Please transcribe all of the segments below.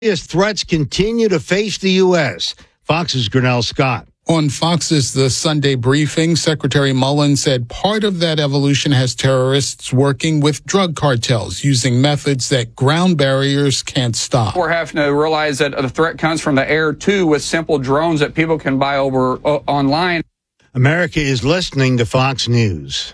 As threats continue to face the U.S. Fox's Grinnell Scott. On Fox's The Sunday Briefing, Secretary Mullen said part of that evolution has terrorists working with drug cartels using methods that ground barriers can't stop. We're having to realize that the threat comes from the air, too, with simple drones that people can buy over online. America is listening to Fox News.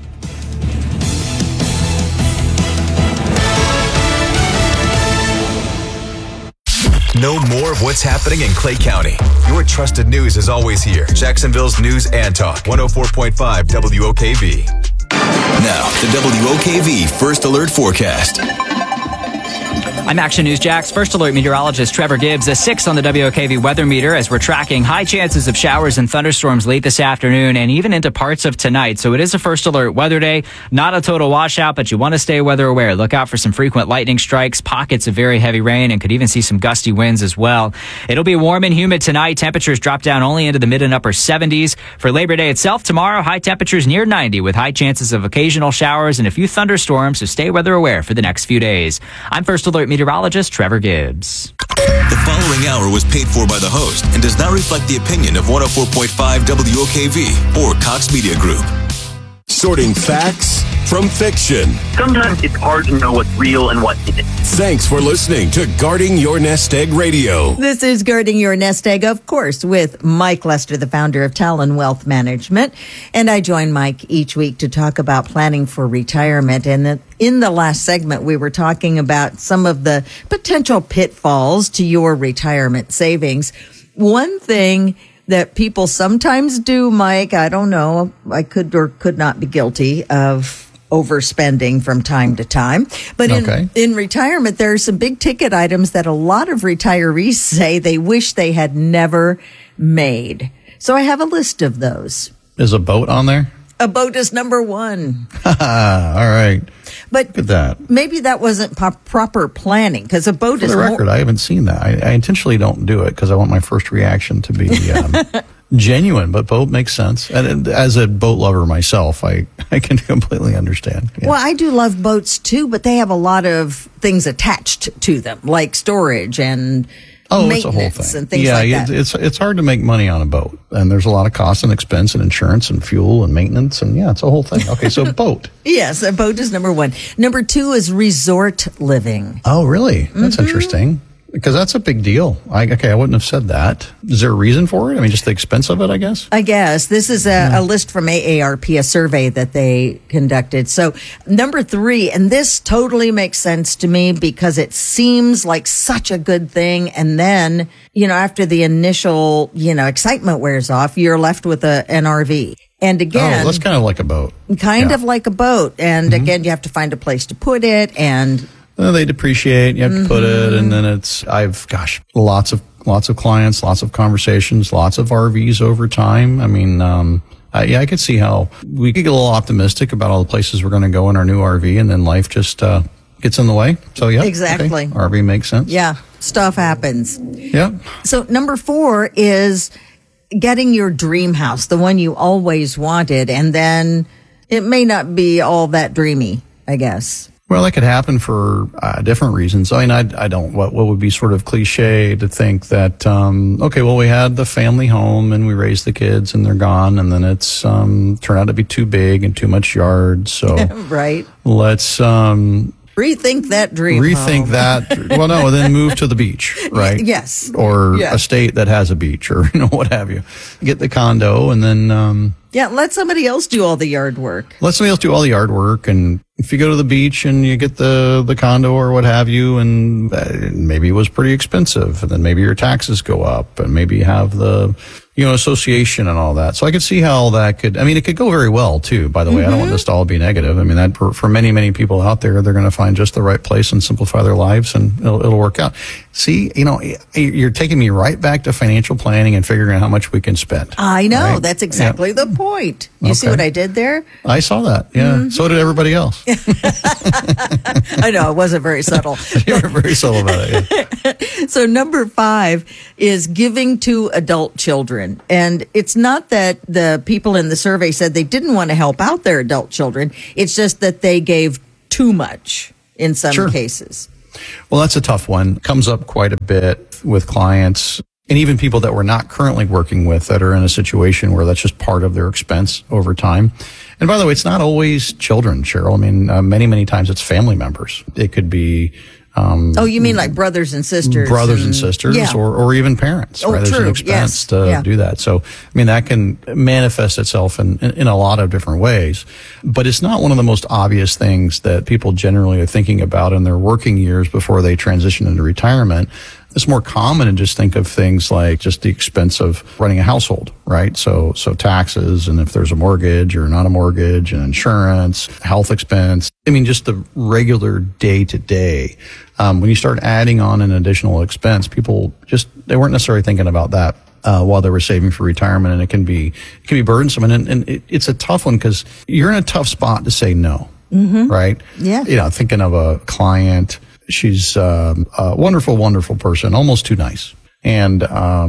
Know more of what's happening in Clay County. Your trusted news is always here. Jacksonville's News and Talk, 104.5 WOKV. Now, the WOKV First Alert Forecast. I'm Action News Jax First Alert meteorologist Trevor Gibbs. A 6 on the WOKV weather meter as we're tracking high chances of showers and thunderstorms late this afternoon and even into parts of tonight. So it is a First Alert weather day. Not a total washout, but you want to stay weather aware. Look out for some frequent lightning strikes, pockets of very heavy rain, and could even see some gusty winds as well. It'll be warm and humid tonight. Temperatures drop down only into the mid and upper 70s. For Labor Day itself, tomorrow, high temperatures near 90 with high chances of occasional showers and a few thunderstorms. So stay weather aware for the next few days. I'm First Alert meteorologist Trevor Gibbs. The following hour was paid for by the host and does not reflect the opinion of 104.5 WOKV or Cox Media Group. Sorting facts from fiction. Sometimes it's hard to know what's real and what isn't. Thanks for listening to Guarding Your Nest Egg Radio. This is Guarding Your Nest Egg, of course, with Mike Lester, the founder of Talon Wealth Management. And I join Mike each week to talk about planning for retirement. And in the last segment, we were talking about some of the potential pitfalls to your retirement savings. One thing that people sometimes do, Mike, I don't know, I could or could not be guilty of overspending from time to time. But in retirement, there are some big ticket items that a lot of retirees say they wish they had never made. So I have a list of those. Is a boat on there? A boat is number one. All right. But look at that. Maybe that wasn't proper planning, because a boat is... For the record, I haven't seen that. I intentionally don't do it because I want my first reaction to be genuine, but boat makes sense. And as a boat lover myself, I can completely understand. Yeah. Well, I do love boats too, but they have a lot of things attached to them, like storage and... it's a whole thing. And things like that. It's hard to make money on a boat, and there's a lot of cost and expense and insurance and fuel and maintenance, and it's a whole thing. Okay, so boat. Yes, a boat is number one. Number two is resort living. Oh, really? That's interesting. Because that's a big deal. I wouldn't have said that. Is there a reason for it? I mean, just the expense of it, I guess? I guess. This is a list from AARP, a survey that they conducted. So number three, and this totally makes sense to me because it seems like such a good thing. And then, after the initial, excitement wears off, you're left with an RV. And again... that's kind of like a boat. Kind of like a boat. And again, you have to find a place to put it, and... They depreciate. You have to put it, and then lots of clients, lots of conversations, lots of RVs over time. I mean, I could see how we could get a little optimistic about all the places we're going to go in our new RV, and then life just gets in the way. So exactly. Okay. RV makes sense. Yeah, stuff happens. Yeah. So number four is getting your dream house, the one you always wanted, and then it may not be all that dreamy, I guess. Well, that could happen for different reasons. I mean, I don't, what would be sort of cliche to think that, we had the family home and we raised the kids and they're gone, and then it's turned out to be too big and too much yard. So right. Let's rethink that dream home. That. Well, no, then move to the beach, right? Yes. Or a state that has a beach, or what have you. Get the condo, and then let somebody else do all the yard work. And if you go to the beach and you get the condo or what have you, and maybe it was pretty expensive, and then maybe your taxes go up, and maybe you have the association and all that. So I could see how that could, it could go very well too, by the way. I don't want this to all be negative. I mean, that for many, many people out there, they're going to find just the right place and simplify their lives, and it'll work out. See, you're taking me right back to financial planning and figuring out how much we can spend. I know. Right? That's exactly the point. You see what I did there? I saw that. Yeah. So did everybody else. I know. It wasn't very subtle. You were very subtle about it. Yeah. So number 5 is giving to adult children. And it's not that the people in the survey said they didn't want to help out their adult children. It's just that they gave too much in some cases. Well, that's a tough one. Comes up quite a bit with clients and even people that we're not currently working with that are in a situation where that's just part of their expense over time. And by the way, it's not always children, Cheryl. I mean, many times it's family members. It could be you mean like brothers and sisters? Brothers and sisters, yeah. or even parents, right? True. There's an expense Yes. to do that. So, I mean, that can manifest itself in a lot of different ways. But it's not one of the most obvious things that people generally are thinking about in their working years before they transition into retirement. It's more common to just think of things like just the expense of running a household, right? So taxes, and if there's a mortgage or not a mortgage, and insurance, health expense. I mean, just the regular day to day. When you start adding on an additional expense, people they weren't necessarily thinking about that while they were saving for retirement, and it can be burdensome. And it's a tough one because you're in a tough spot to say no, right? Yeah. Thinking of a client. She's a wonderful, wonderful person, almost too nice. And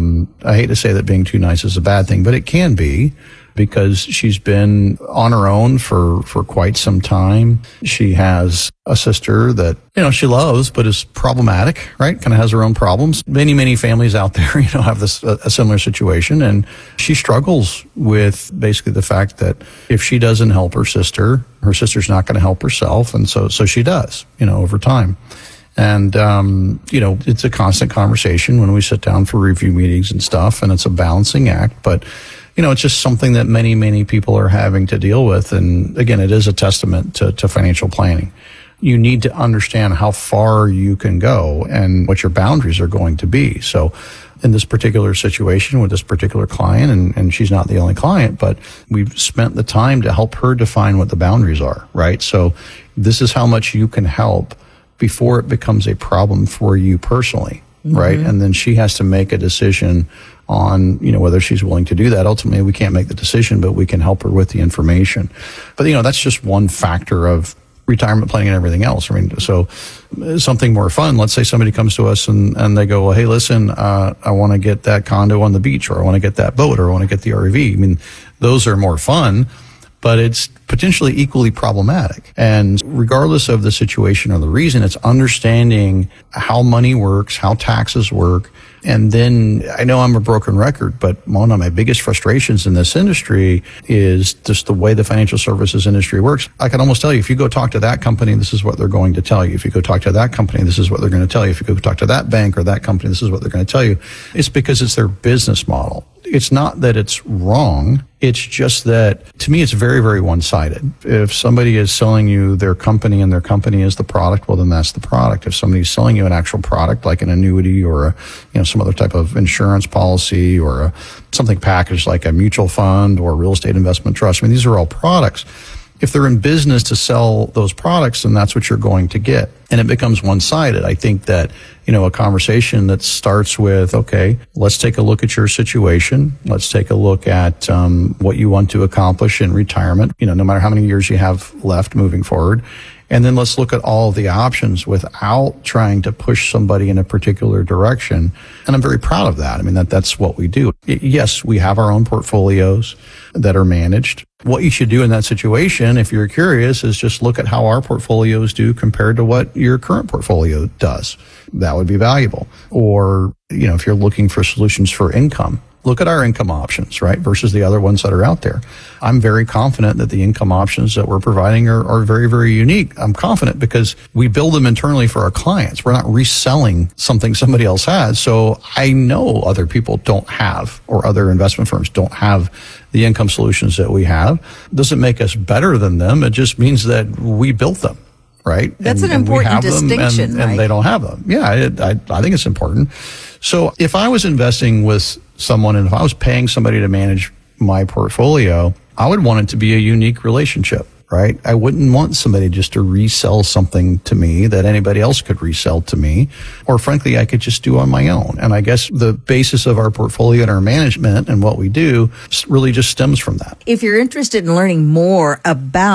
I hate to say that being too nice is a bad thing, but it can be because she's been on her own for quite some time. She has a sister that, she loves, but is problematic, right? Kind of has her own problems. Many families out there, have this, a similar situation. And she struggles with basically the fact that if she doesn't help her sister's not going to help herself. And so she does, over time. And, it's a constant conversation when we sit down for review meetings and stuff, and it's a balancing act. But, it's just something that many people are having to deal with. And again, it is a testament to financial planning. You need to understand how far you can go and what your boundaries are going to be. So in this particular situation with this particular client, and she's not the only client, but we've spent the time to help her define what the boundaries are, right? So this is how much you can help before it becomes a problem for you personally, right? And then she has to make a decision on, whether she's willing to do that. Ultimately, we can't make the decision, but we can help her with the information. But, that's just one factor of retirement planning and everything else. I mean, so something more fun. Let's say somebody comes to us and they go, well, hey, listen, I want to get that condo on the beach, or I want to get that boat, or I want to get the RV. I mean, those are more fun, but it's potentially equally problematic. And regardless of the situation or the reason, it's understanding how money works, how taxes work. And then I know I'm a broken record, but one of my biggest frustrations in this industry is just the way the financial services industry works. I can almost tell you, if you go talk to that company, this is what they're going to tell you. If you go talk to that company, this is what they're going to tell you. If you go talk to that bank or that company, this is what they're going to tell you. It's because it's their business model. It's not that it's wrong. It's just that, to me, it's very, very one-sided. If somebody is selling you their company and their company is the product, well, then that's the product. If somebody's selling you an actual product like an annuity or some other type of insurance policy or something packaged like a mutual fund or a real estate investment trust, I mean, these are all products. If they're in business to sell those products, then that's what you're going to get. And it becomes one-sided. I think that, a conversation that starts with, okay, let's take a look at your situation. Let's take a look at what you want to accomplish in retirement, no matter how many years you have left moving forward. And then let's look at all of the options without trying to push somebody in a particular direction. And I'm very proud of that. I mean, that's what we do. Yes, we have our own portfolios that are managed. What you should do in that situation, if you're curious, is just look at how our portfolios do compared to what your current portfolio does. That would be valuable. Or, if you're looking for solutions for income, look at our income options, right, versus the other ones that are out there. I'm very confident that the income options that we're providing are very, very unique. I'm confident because we build them internally for our clients. We're not reselling something somebody else has. So I know other people don't have, or other investment firms don't have, the income solutions that we have. Doesn't make us better than them. It just means that we built them. Right? That's an important distinction, right? And they don't have them. Yeah, I think it's important. So if I was investing with someone and if I was paying somebody to manage my portfolio, I would want it to be a unique relationship, right? I wouldn't want somebody just to resell something to me that anybody else could resell to me, or frankly, I could just do on my own. And I guess the basis of our portfolio and our management and what we do really just stems from that. If you're interested in learning more about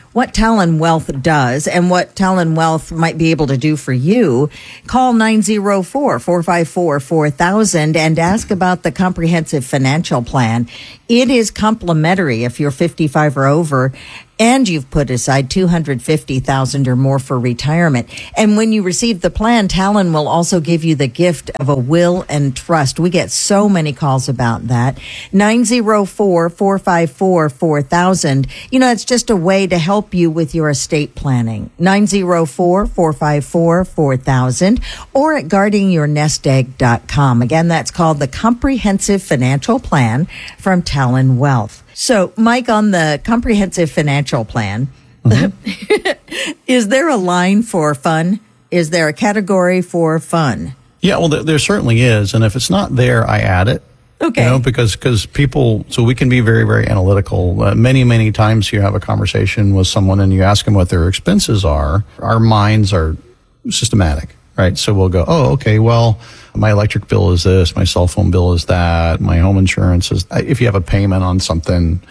what Talon Wealth does and what Talon Wealth might be able to do for you, call 904-454-4000 and ask about the comprehensive financial plan. It is complimentary if you're 55 or over and you've put aside $250,000 or more for retirement. And when you receive the plan, Talon will also give you the gift of a will and trust. We get so many calls about that. 904-454-4000. It's just a way to help you with your estate planning. 904-454-4000 or at guardingyournestegg.com. Again, that's called the Comprehensive Financial Plan from Talon Wealth. So, Mike, on the comprehensive financial plan, is there a line for fun? Is there a category for fun? Yeah, well, there certainly is. And if it's not there, I add it. Okay. Because people, so we can be very, very analytical. Many times you have a conversation with someone and you ask them what their expenses are. Our minds are systematic, right? So we'll go, oh, okay, well, my electric bill is this, my cell phone bill is that, my home insurance is, if you have a payment on something,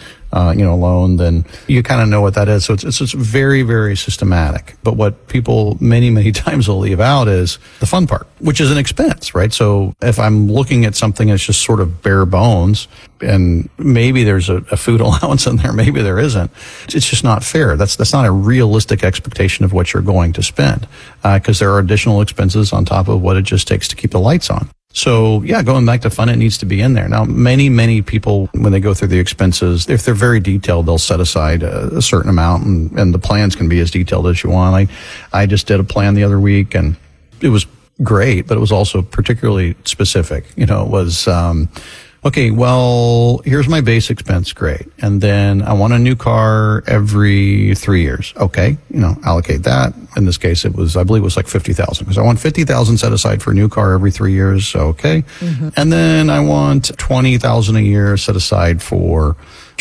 loan, then you kind of know what that is. So it's very, very systematic. But what people many times will leave out is the fun part, which is an expense, right? So if I'm looking at something that's just sort of bare bones, and maybe there's a food allowance in there, maybe there isn't, it's just not fair. That's not a realistic expectation of what you're going to spend, because there are additional expenses on top of what it just takes to keep the lights on. So, yeah, going back to fun, it needs to be in there. Now, many people, when they go through the expenses, if they're very detailed, they'll set aside a certain amount, and the plans can be as detailed as you want. I just did a plan the other week, and it was great, but it was also particularly specific. It was, okay, well, here's my base expense. Great. And then I want a new car every 3 years. Okay. Allocate that. In this case, I believe it was like 50,000 because I want 50,000 set aside for a new car every 3 years. Okay. Mm-hmm. And then I want 20,000 a year set aside for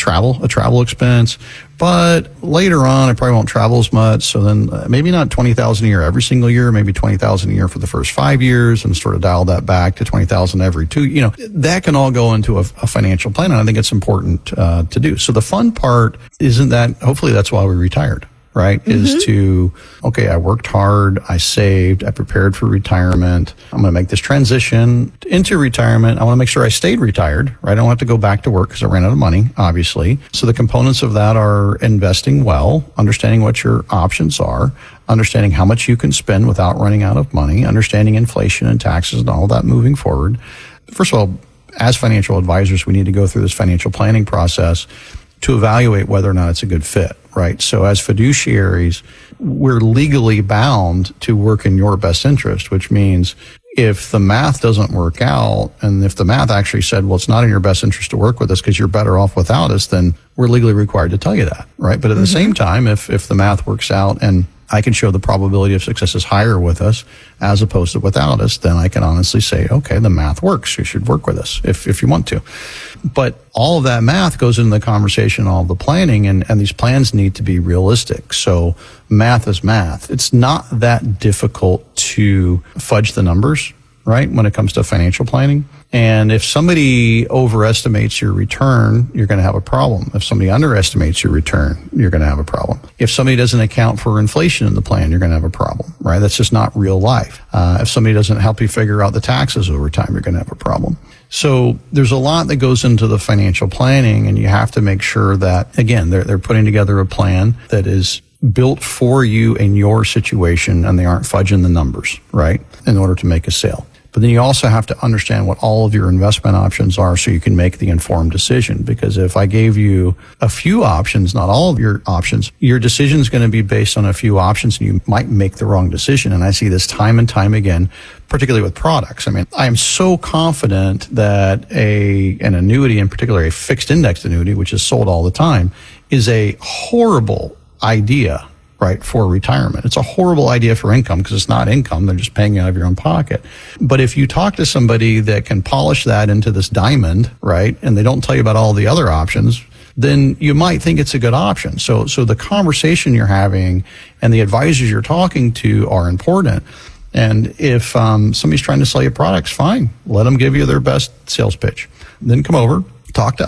a travel expense. But later on, I probably won't travel as much. So then maybe not 20,000 a year every single year, maybe 20,000 a year for the first 5 years and sort of dial that back to 20,000 every 2. That can all go into a financial plan. And I think it's important to do. So the fun part isn't that, hopefully that's why we retired. Right? Mm-hmm. Is to, okay, I worked hard, I saved, I prepared for retirement. I'm going to make this transition into retirement. I want to make sure I stayed retired, right? I don't have to go back to work because I ran out of money, obviously. So the components of that are investing well, understanding what your options are, understanding how much you can spend without running out of money, understanding inflation and taxes and all that moving forward. First of all, as financial advisors, we need to go through this financial planning process to evaluate whether or not it's a good fit, right? So as fiduciaries, we're legally bound to work in your best interest, which means if the math doesn't work out, and if the math actually said, well, it's not in your best interest to work with us because you're better off without us, then we're legally required to tell you that, right? But at the same time, if the math works out and I can show the probability of success is higher with us as opposed to without us, then I can honestly say, okay, the math works. You should work with us if you want to. But all of that math goes into the conversation, all the planning, and these plans need to be realistic. So math is math. It's not that difficult to fudge the numbers, right, when it comes to financial planning. And if somebody overestimates your return, you're going to have a problem. If somebody underestimates your return, you're going to have a problem. If somebody doesn't account for inflation in the plan, you're going to have a problem, right? That's just not real life. If somebody doesn't help you figure out the taxes over time, you're going to have a problem. So there's a lot that goes into the financial planning, and you have to make sure that, again, they're putting together a plan that is built for you in your situation, and they aren't fudging the numbers, right, in order to make a sale. But then you also have to understand what all of your investment options are so you can make the informed decision. Because if I gave you a few options, not all of your options, your decision is going to be based on a few options, and you might make the wrong decision. And I see this time and time again, particularly with products. I mean, I am so confident that an annuity, in particular a fixed indexed annuity, which is sold all the time, is a horrible idea, right, for retirement. It's a horrible idea for income because it's not income. They're just paying you out of your own pocket. But if you talk to somebody that can polish that into this diamond, right, and they don't tell you about all the other options, then you might think it's a good option. So the conversation you're having and the advisors you're talking to are important. And if somebody's trying to sell you products, fine. Let them give you their best sales pitch. Then come over, talk to us.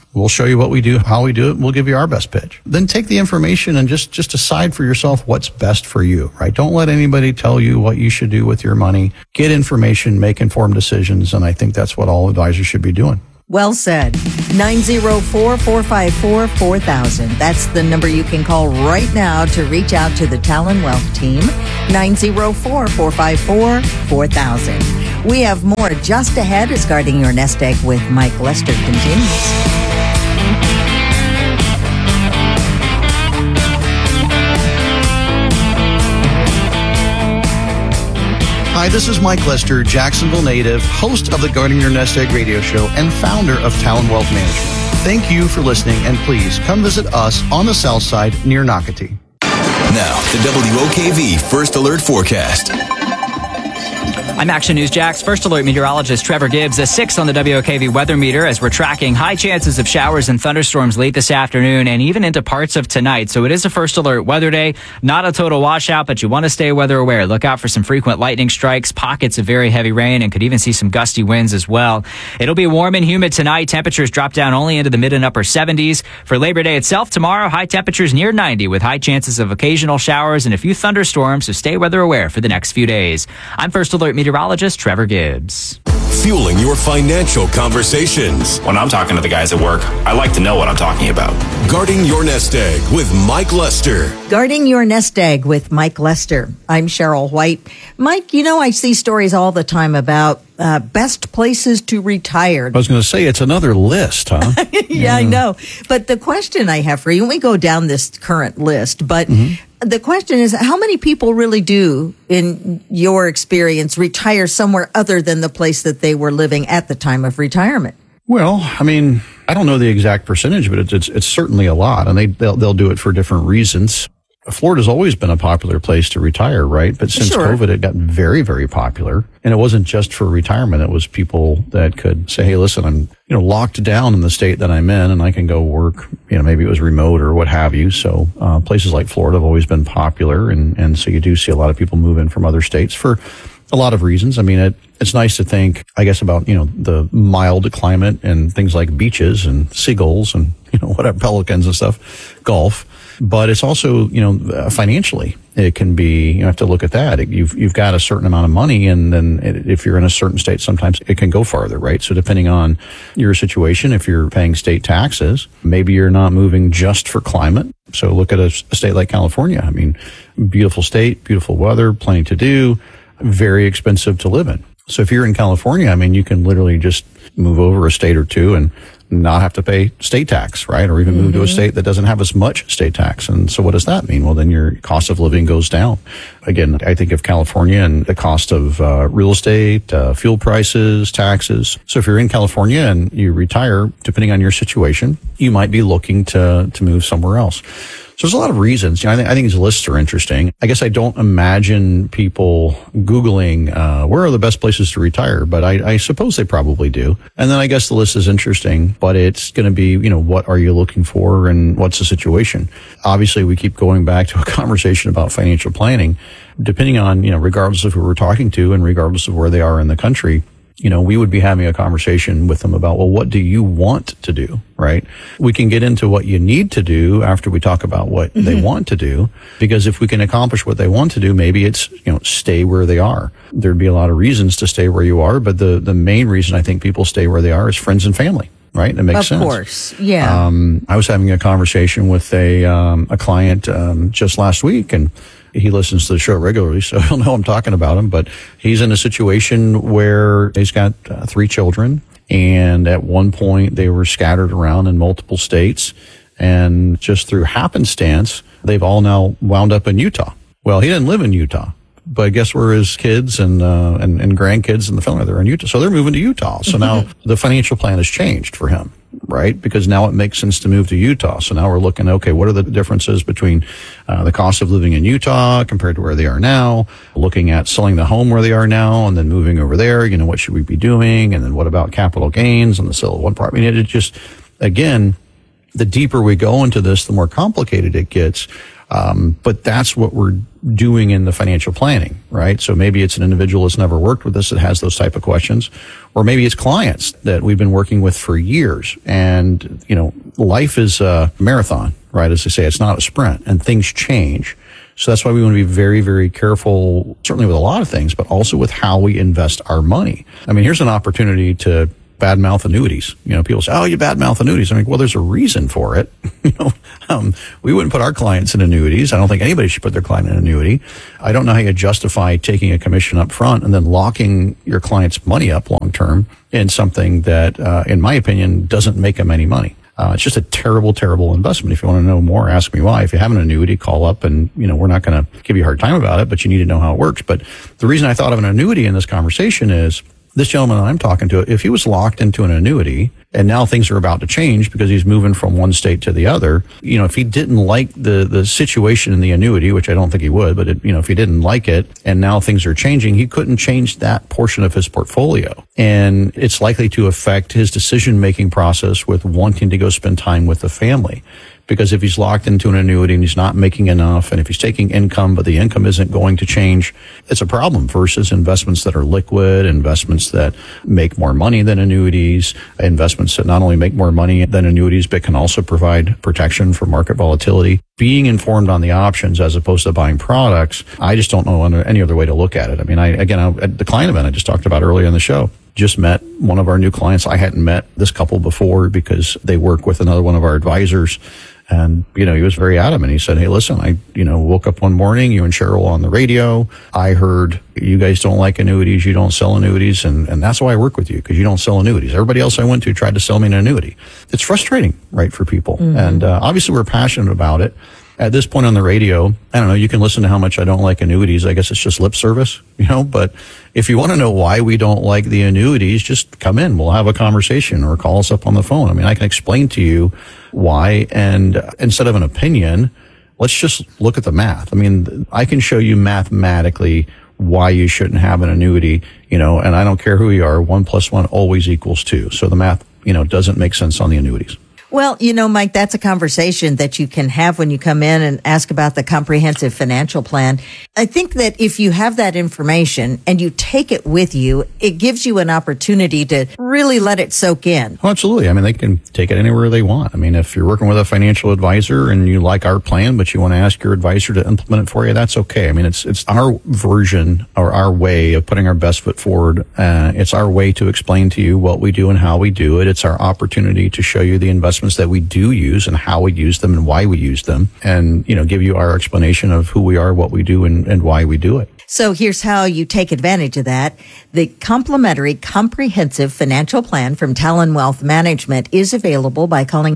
We'll show you what we do, how we do it. We'll give you our best pitch. Then take the information and just decide for yourself what's best for you, right? Don't let anybody tell you what you should do with your money. Get information, make informed decisions, and I think that's what all advisors should be doing. Well said. 904-454-4000. That's the number you can call right now to reach out to the Talon Wealth team. 904-454-4000. We have more just ahead as Guarding Your Nest Egg with Mike Lester continues. Hi, this is Mike Lester, Jacksonville native, host of the Guarding Your Nest Egg radio show and founder of Talon Wealth Management. Thank you for listening, and please come visit us on the south side near Nocatee. Now, the WOKV First Alert Forecast. I'm Action News Jax First Alert meteorologist Trevor Gibbs. A 6 on the WOKV weather meter as we're tracking high chances of showers and thunderstorms late this afternoon and even into parts of tonight. So it is a First Alert weather day. Not a total washout, but you want to stay weather aware. Look out for some frequent lightning strikes, pockets of very heavy rain, and could even see some gusty winds as well. It'll be warm and humid tonight. Temperatures drop down only into the mid and upper 70s. For Labor Day itself tomorrow, high temperatures near 90 with high chances of occasional showers and a few thunderstorms. So stay weather aware for the next few days. I'm First Alert meteorologist Trevor Gibbs. Fueling your financial conversations. When I'm talking to the guys at work, I like to know what I'm talking about. Guarding Your Nest Egg with Mike Lester. Guarding Your Nest Egg with Mike Lester. I'm Cheryl White. Mike, you know, I see stories all the time about best places to retire. I was going to say, it's another list, huh? Yeah, I know. But the question I have for you, and we go down this current list, but the question is, how many people really do, in your experience, retire somewhere other than the place that they were living at the time of retirement? Well, I mean, I don't know the exact percentage, but it's certainly a lot, and they'll do it for different reasons. Florida's always been a popular place to retire, right? But since COVID, it got very, very popular. And it wasn't just for retirement. It was people that could say, hey, listen, I'm, locked down in the state that I'm in and I can go work, maybe it was remote or what have you. So, places like Florida have always been popular. And so you do see a lot of people move in from other states for a lot of reasons. I mean, it's nice to think, I guess, about, the mild climate and things like beaches and seagulls and, whatever, pelicans and stuff, golf. But it's also, financially, it can be, you have to look at that. You've got a certain amount of money, and then if you're in a certain state, sometimes it can go farther, right? So depending on your situation, if you're paying state taxes, maybe you're not moving just for climate. So look at a state like California. I mean, beautiful state, beautiful weather, plenty to do, very expensive to live in. So if you're in California, I mean, you can literally just move over a state or two and not have to pay state tax, right? Or even move to a state that doesn't have as much state tax. And so what does that mean? Well, then your cost of living goes down. Again, I think of California and the cost of real estate, fuel prices, taxes. So if you're in California and you retire, depending on your situation, you might be looking to move somewhere else. So there's a lot of reasons. I think these lists are interesting. I guess I don't imagine people Googling, where are the best places to retire, but I suppose they probably do. And then I guess the list is interesting, but it's going to be, what are you looking for and what's the situation? Obviously, we keep going back to a conversation about financial planning. Depending on, regardless of who we're talking to and regardless of where they are in the country, we would be having a conversation with them about, well, what do you want to do, right? We can get into what you need to do after we talk about what they want to do, because if we can accomplish what they want to do, maybe it's, stay where they are. There'd be a lot of reasons to stay where you are, but the main reason I think people stay where they are is friends and family. Right? That makes sense. Of course. Yeah. I was having a conversation with a client, just last week, and he listens to the show regularly, so he'll know I'm talking about him, but he's in a situation where he's got 3 children, and at one point they were scattered around in multiple states, and just through happenstance, they've all now wound up in Utah. Well, he didn't live in Utah, but guess where his kids and grandkids and the family, they're in Utah. So they're moving to Utah. So now the financial plan has changed for him, right? Because now it makes sense to move to Utah. So now we're looking, okay, what are the differences between the cost of living in Utah compared to where they are now? Looking at selling the home where they are now and then moving over there, what should we be doing? And then what about capital gains on the sale of one part? I mean, it just, again, the deeper we go into this, the more complicated it gets. But that's what we're doing in the financial planning, right? So maybe it's an individual that's never worked with us that has those type of questions, or maybe it's clients that we've been working with for years. And, life is a marathon, right? As they say, it's not a sprint, and things change. So that's why we want to be very, very careful, certainly with a lot of things, but also with how we invest our money. I mean, here's an opportunity to badmouth annuities. People say, oh, you badmouth annuities. I'm like, well, there's a reason for it. We wouldn't put our clients in annuities. I don't think anybody should put their client in an annuity. I don't know how you justify taking a commission up front and then locking your client's money up long term in something that, in my opinion, doesn't make them any money. It's just a terrible, terrible investment. If you want to know more, ask me why. If you have an annuity, call up and, we're not going to give you a hard time about it, but you need to know how it works. But the reason I thought of an annuity in this conversation is this gentleman I'm talking to, if he was locked into an annuity and now things are about to change because he's moving from one state to the other, if he didn't like the situation in the annuity, which I don't think he would, but if he didn't like it and now things are changing, he couldn't change that portion of his portfolio. And it's likely to affect his decision-making process with wanting to go spend time with the family. Because if he's locked into an annuity and he's not making enough, and if he's taking income, but the income isn't going to change, it's a problem versus investments that are liquid, investments that make more money than annuities, investments that not only make more money than annuities, but can also provide protection for market volatility. Being informed on the options as opposed to buying products, I just don't know any other way to look at it. I mean, at the client event I just talked about earlier in the show, just met one of our new clients. I hadn't met this couple before because they work with another one of our advisors. And, he was very adamant. He said, hey, listen, I, woke up one morning, you and Cheryl on the radio. I heard you guys don't like annuities. You don't sell annuities. And that's why I work with you, because you don't sell annuities. Everybody else I went to tried to sell me an annuity. It's frustrating, right, for people. Mm-hmm. And obviously we're passionate about it. At this point on the radio, I don't know, you can listen to how much I don't like annuities. I guess it's just lip service, but if you want to know why we don't like the annuities, just come in. We'll have a conversation or call us up on the phone. I mean, I can explain to you why. And instead of an opinion, let's just look at the math. I mean, I can show you mathematically why you shouldn't have an annuity, and I don't care who you are. 1 + 1 always equals 2. So the math, doesn't make sense on the annuities. Well, Mike, that's a conversation that you can have when you come in and ask about the comprehensive financial plan. I think that if you have that information and you take it with you, it gives you an opportunity to really let it soak in. Oh, absolutely. I mean, they can take it anywhere they want. I mean, if you're working with a financial advisor and you like our plan, but you want to ask your advisor to implement it for you, that's okay. I mean, it's our version or our way of putting our best foot forward. It's our way to explain to you what we do and how we do it. It's our opportunity to show you the investments that we do use and how we use them and why we use them, and give you our explanation of who we are, what we do, and why we do it. So here's how you take advantage of that. The complimentary comprehensive financial plan from Talon Wealth Management is available by calling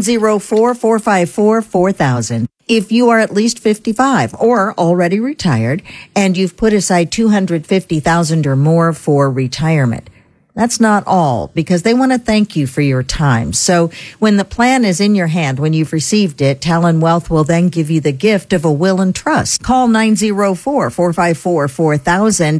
904-454-4000. If you are at least 55 or already retired and you've put aside $250,000 or more for retirement. That's not all, because they want to thank you for your time. So when the plan is in your hand, when you've received it, Talon Wealth will then give you the gift of a will and trust. Call 904-454-4000,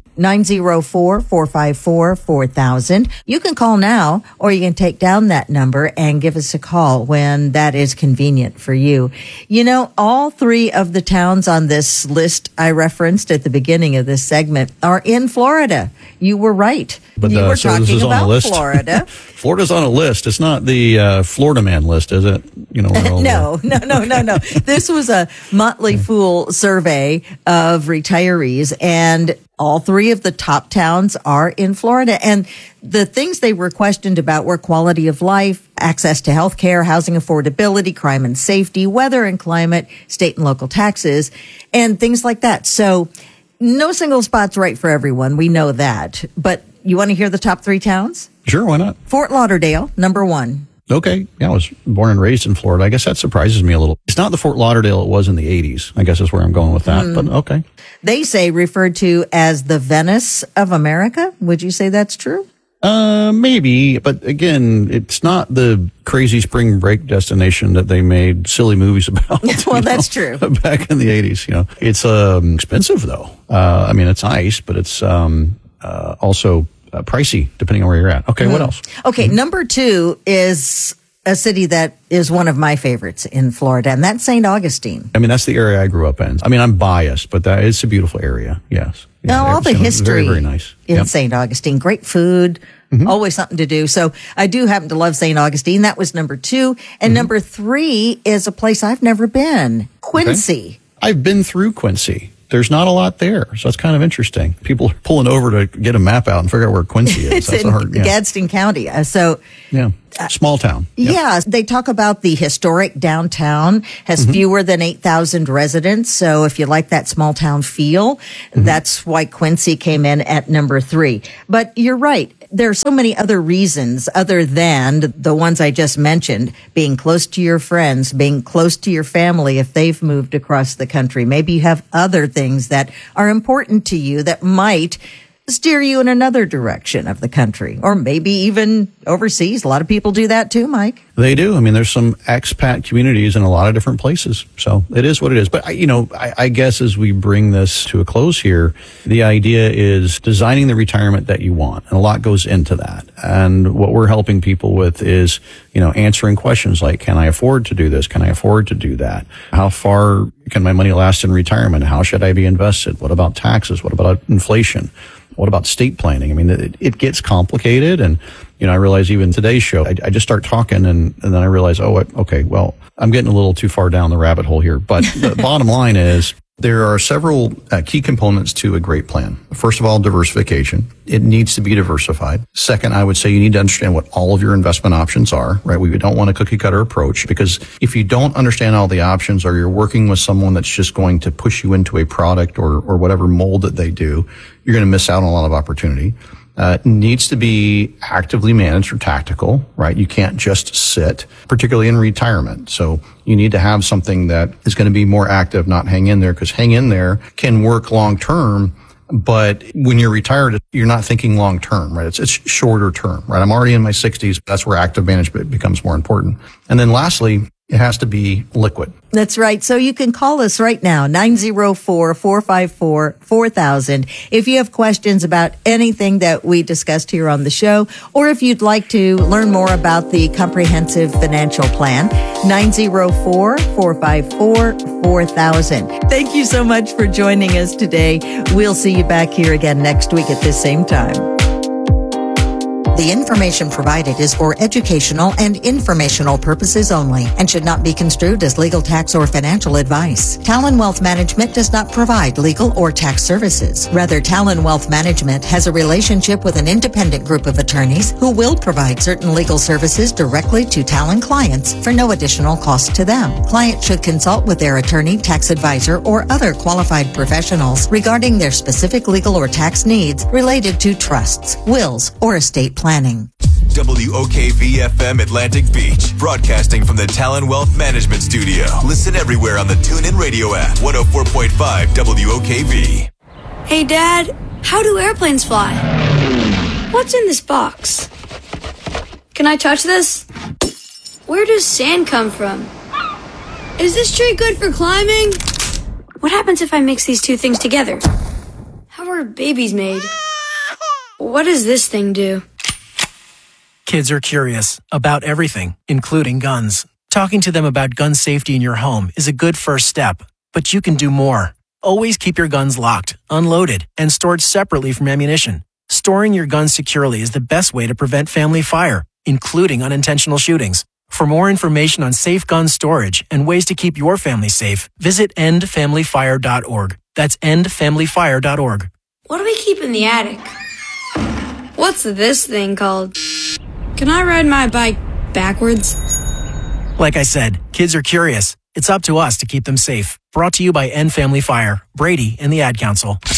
904-454-4000. You can call now, or you can take down that number and give us a call when that is convenient for you. All 3 of the towns on this list I referenced at the beginning of this segment are in Florida. You were right. But you were talking about Florida. Florida's on a list. It's not the Florida Man list, is it? No. This was a Motley Fool survey of retirees, and all 3 of the top towns are in Florida. And the things they were questioned about were quality of life, access to health care, housing affordability, crime and safety, weather and climate, state and local taxes, and things like that. So no single spot's right for everyone. We know that. But you want to hear the top 3 towns? Sure, why not? Fort Lauderdale, number 1. Okay. Yeah, I was born and raised in Florida. I guess that surprises me a little. It's not the Fort Lauderdale it was in the 80s. I guess is where I'm going with that, but okay. They say referred to as the Venice of America. Would you say that's true? Maybe, but again, it's not the crazy spring break destination that they made silly movies about. Well, that's true. Back in the 80s, It's expensive though. I mean, it's nice, but it's also pricey depending on where you're at. Okay, what else? Okay, number 2 is a city that is one of my favorites in Florida, and that's St. Augustine. I mean, that's the area I grew up in. I mean, I'm biased, but it's a beautiful area. Yes. Yeah, all the history very, very nice. in St. Augustine. Great food, always something to do. So I do happen to love St. Augustine. That was number 2. And number 3 is a place I've never been, Quincy. Okay. I've been through Quincy. There's not a lot there, so it's kind of interesting. People are pulling over to get a map out and figure out where Quincy is. It's in Gadsden County. Small town. Yeah, they talk about the historic downtown has fewer than 8,000 residents. So if you like that small town feel, that's why Quincy came in at number 3. But you're right. There are so many other reasons other than the ones I just mentioned, being close to your friends, being close to your family if they've moved across the country. Maybe you have other things that are important to you that might steer you in another direction of the country, or maybe even overseas. A lot of people do that too, Mike. They do. I mean, there's some expat communities in a lot of different places. So it is what it is. But, I guess as we bring this to a close here, the idea is designing the retirement that you want. And a lot goes into that. And what we're helping people with is, answering questions like, can I afford to do this? Can I afford to do that? How far can my money last in retirement? How should I be invested? What about taxes? What about inflation? What about estate planning? I mean, it gets complicated. And, I realize even today's show, I just start talking and then I realize, I'm getting a little too far down the rabbit hole here. But the bottom line is there are several key components to a great plan. First of all, diversification. It needs to be diversified. Second, I would say you need to understand what all of your investment options are, right? We don't want a cookie cutter approach, because if you don't understand all the options, or you're working with someone that's just going to push you into a product or whatever mold that they do, you're going to miss out on a lot of opportunity. Needs to be actively managed or tactical, right? You can't just sit, particularly in retirement. So you need to have something that is going to be more active, not hang in there, because hang in there can work long term. But when you're retired, you're not thinking long term, right? It's shorter term, right? I'm already in my 60s. That's where active management becomes more important. And then lastly, it has to be liquid. That's right. So you can call us right now, 904-454-4000. If you have questions about anything that we discussed here on the show, or if you'd like to learn more about the comprehensive financial plan, 904-454-4000. Thank you so much for joining us today. We'll see you back here again next week at this same time. The information provided is for educational and informational purposes only and should not be construed as legal, tax, or financial advice. Talon Wealth Management does not provide legal or tax services. Rather, Talon Wealth Management has a relationship with an independent group of attorneys who will provide certain legal services directly to Talon clients for no additional cost to them. Clients should consult with their attorney, tax advisor, or other qualified professionals regarding their specific legal or tax needs related to trusts, wills, or estate planning. WOKV-FM Atlantic Beach, broadcasting from the Talon Wealth Management Studio. Listen everywhere on the TuneIn Radio app. 104.5 WOKV. Hey, Dad, how do airplanes fly? What's in this box? Can I touch this? Where does sand come from? Is this tree good for climbing? What happens if I mix these two things together? How are babies made? What does this thing do? Kids are curious about everything, including guns. Talking to them about gun safety in your home is a good first step, but you can do more. Always keep your guns locked, unloaded, and stored separately from ammunition. Storing your guns securely is the best way to prevent family fire, including unintentional shootings. For more information on safe gun storage and ways to keep your family safe, visit endfamilyfire.org. That's endfamilyfire.org. What do we keep in the attic? What's this thing called? Can I ride my bike backwards? Like I said, kids are curious. It's up to us to keep them safe. Brought to you by End Family Fire, Brady, and the Ad Council.